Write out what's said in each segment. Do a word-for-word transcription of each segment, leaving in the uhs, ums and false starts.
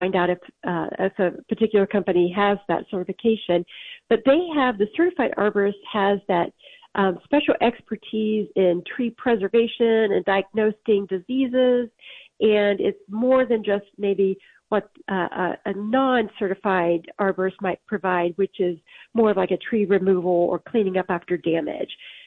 find out if, uh, if a particular company has that certification. But they have, the certified arborist has that um, special expertise in tree preservation and diagnosing diseases. And it's more than just maybe what uh, a, a non-certified arborist might provide, which is more like a tree removal or cleaning up after damage.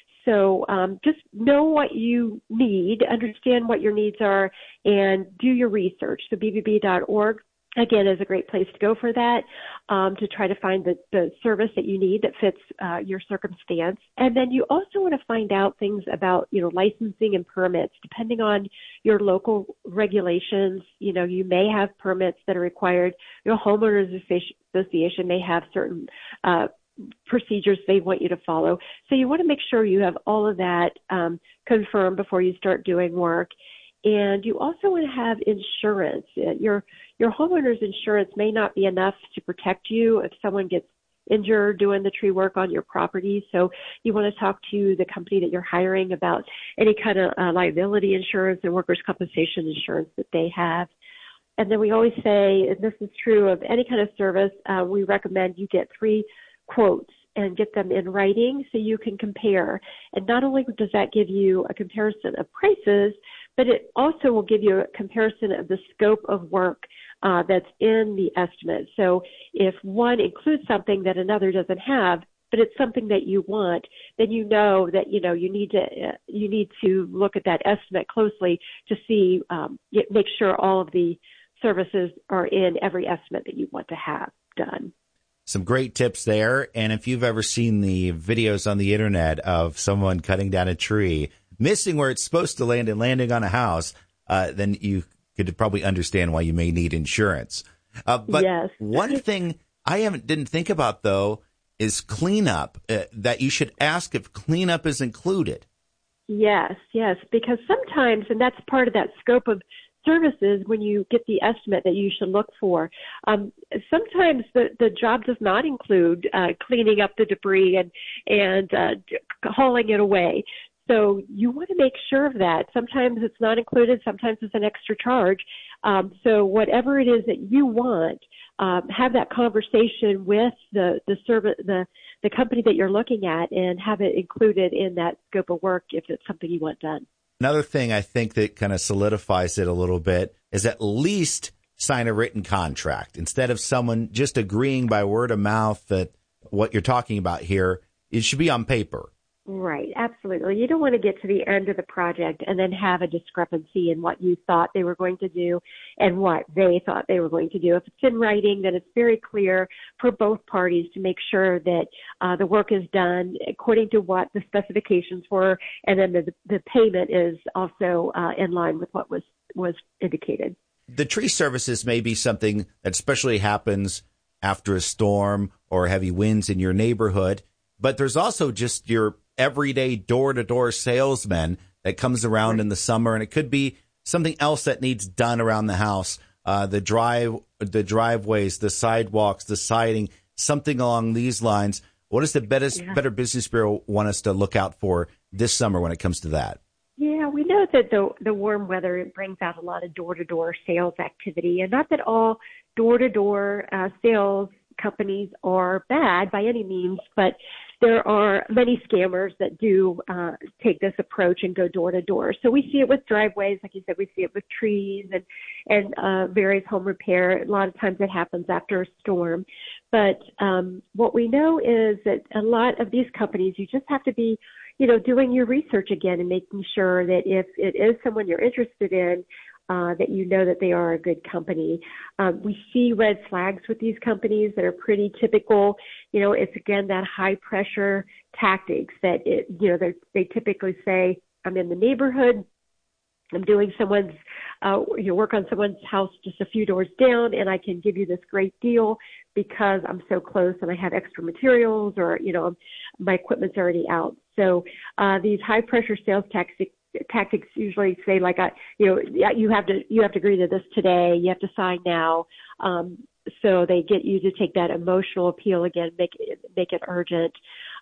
So um, just know what you need, understand what your needs are, and do your research. So B B B dot org, again, is a great place to go for that, um, to try to find the, the service that you need that fits uh, your circumstance. And then you also want to find out things about, you know, licensing and permits. Depending on your local regulations, you know, you may have permits that are required. Your homeowners association may have certain uh procedures they want you to follow. So you want to make sure you have all of that um, confirmed before you start doing work. And you also want to have insurance. Your your homeowner's insurance may not be enough to protect you if someone gets injured doing the tree work on your property. So you want to talk to the company that you're hiring about any kind of uh, liability insurance and workers' compensation insurance that they have. And then we always say, and this is true of any kind of service, uh, we recommend you get three quotes and get them in writing so you can compare. And not only does that give you a comparison of prices, but it also will give you a comparison of the scope of work uh, that's in the estimate. So if one includes something that another doesn't have, but it's something that you want, then you know that, you know, you need to, uh, you need to look at that estimate closely to see, um, make sure all of the services are in every estimate that you want to have done. Some great tips there. And if you've ever seen the videos on the internet of someone cutting down a tree, missing where it's supposed to land and landing on a house, uh, then you could probably understand why you may need insurance. Uh, but yes. One thing I haven't didn't think about, though, is cleanup, uh, that you should ask if cleanup is included. Yes, yes, because sometimes, and that's part of that scope of services when you get the estimate that you should look for. Um, sometimes the, the job does not include uh, cleaning up the debris and, and uh, hauling it away. So you want to make sure of that. Sometimes it's not included. Sometimes it's an extra charge. Um, so whatever it is that you want, um, have that conversation with the the service, the the company that you're looking at, and have it included in that scope of work if it's something you want done. Another thing I think that kind of solidifies it a little bit is at least sign a written contract. Instead of someone just agreeing by word of mouth that what you're talking about here, it should be on paper. Right, absolutely. You don't want to get to the end of the project and then have a discrepancy in what you thought they were going to do and what they thought they were going to do. If it's in writing, then it's very clear for both parties to make sure that uh, the work is done according to what the specifications were, and then the, the payment is also uh, in line with what was, was indicated. The tree services may be something that especially happens after a storm or heavy winds in your neighborhood, but there's also just your everyday door-to-door salesman that comes around right. in the summer, and it could be something else that needs done around the house, uh, the drive, the driveways, the sidewalks, the siding, something along these lines. What does the Better, yeah. Better Business Bureau want us to look out for this summer when it comes to that? Yeah, we know that the the warm weather it brings out a lot of door-to-door sales activity, and not that all door-to-door uh, sales companies are bad by any means, but there are many scammers that do uh, take this approach and go door to door. So we see it with driveways, like you said, we see it with trees and and uh, various home repair. A lot of times it happens after a storm. But um, what we know is that a lot of these companies, you just have to be, you know, doing your research again and making sure that if it is someone you're interested in, Uh, that you know that they are a good company. Um, we see red flags with these companies that are pretty typical. You know, it's again that high pressure tactics that it, you know, they typically say, I'm in the neighborhood, I'm doing someone's, uh, you know, work on someone's house just a few doors down, and I can give you this great deal because I'm so close and I have extra materials, or, you know, my equipment's already out. So uh, these high pressure sales tactics tactics usually say like, I, you know, you have to, you have to agree to this today. You have to sign now. Um, so they get you to take that emotional appeal again, make it, make it urgent.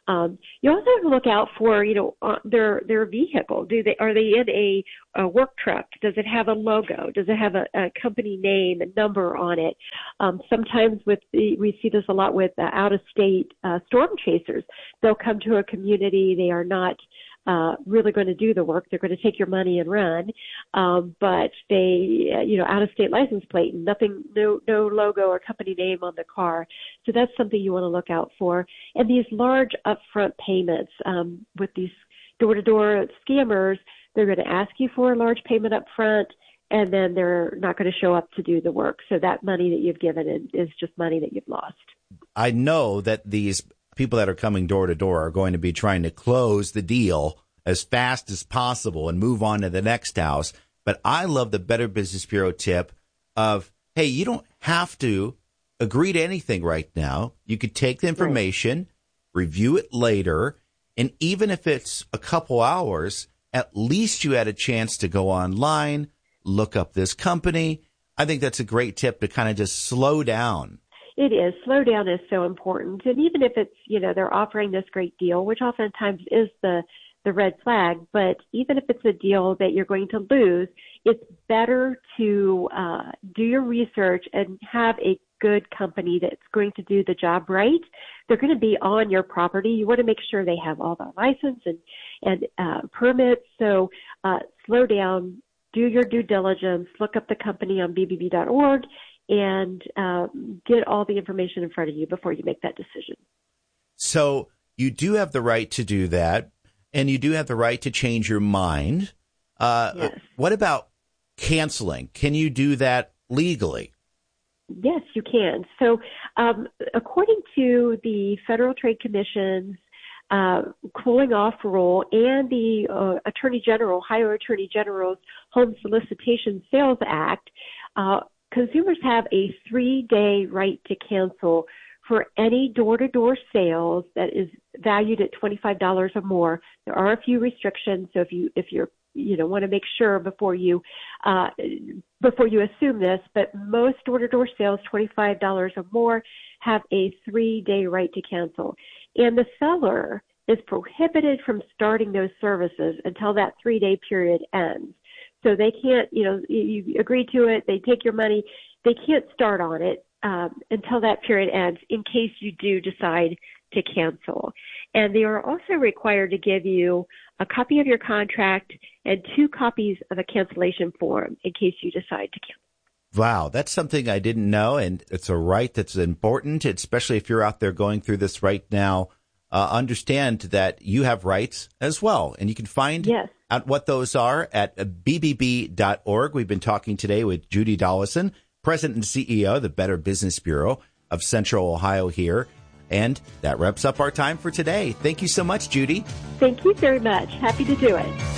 Um, you also have to look out for, you know, uh, their their vehicle. Do they are they in a, a work truck? Does it have a logo? Does it have a, a company name and number on it? Um, sometimes with the, we see this a lot with uh, out of state uh, storm chasers. They'll come to a community. They are not uh, really going to do the work. They're going to take your money and run. Um, but they, uh, you know, out of state license plate, nothing, no, no logo or company name on the car. So that's something you want to look out for. And these large upfront payments, um, with these door to door scammers, they're going to ask you for a large payment up front, and then they're not going to show up to do the work. So that money that you've given is just money that you've lost. I know that these people that are coming door to door are going to be trying to close the deal as fast as possible and move on to the next house. But I love the Better Business Bureau tip of, hey, you don't have to agree to anything right now. You could take the information, right, review it later, and even if it's a couple hours, at least you had a chance to go online, look up this company. I think that's a great tip to kind of just slow down. It is. Slow down is so important. And even if it's, you know, they're offering this great deal, which oftentimes is the, the red flag, but even if it's a deal that you're going to lose, it's better to uh, do your research and have a good company that's going to do the job right. They're going to be on your property. You want to make sure they have all the license and, and uh, permits. So uh, slow down, do your due diligence, look up the company on B B B dot org, and um, get all the information in front of you before you make that decision. So you do have the right to do that, and you do have the right to change your mind. Uh, yes. What about canceling? Can you do that legally? Yes, you can. So um, according to the Federal Trade Commission's uh, cooling off rule and the uh, Attorney General, Ohio Attorney General's Home Solicitation Sales Act, uh, consumers have a three-day right to cancel for any door-to-door sales that is valued at twenty-five dollars or more. There are a few restrictions, so if you if you're you know want to make sure before you uh, before you assume this, but most door-to-door sales twenty-five dollars or more have a three-day right to cancel, and the seller is prohibited from starting those services until that three-day period ends. So they can't, you know, you agree to it, they take your money, they can't start on it um, until that period ends in case you do decide to cancel. And they are also required to give you a copy of your contract and two copies of a cancellation form in case you decide to cancel. Wow, that's something I didn't know, and it's a right that's important, especially if you're out there going through this right now. Uh, understand that you have rights as well, and you can find yes. out what those are at B B B dot org. We've been talking today with Judy Dollison, President and C E O of the Better Business Bureau of Central Ohio here. And that wraps up our time for today. Thank you so much, Judy. Thank you very much. Happy to do it.